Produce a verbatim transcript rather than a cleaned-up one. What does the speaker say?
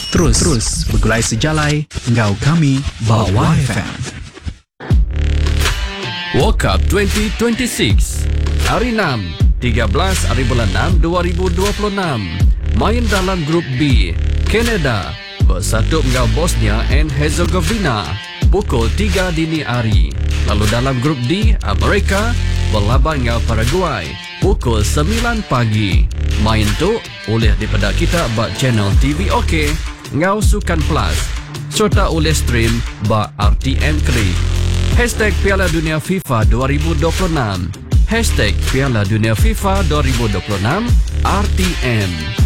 Terus, terus bergulai sejalai, engkau kami bawa F M. World Cup twenty twenty-six Hari enam, tiga belas hari bulan enam dua ribu dua puluh enam. Main dalam grup B, Canada bersatu dengan Bosnia and Herzegovina pukul tiga dini hari. Lalu dalam grup D, Amerika berlaban dengan Paraguay pukul sembilan pagi. Main tu oleh daripada kita buat channel T V OK ngau Sukan Plus serta oleh stream ba R T N Kri. Hashtag Piala Dunia FIFA dua ribu dua puluh enam. Hashtag Piala Dunia FIFA dua ribu dua puluh enam R T N.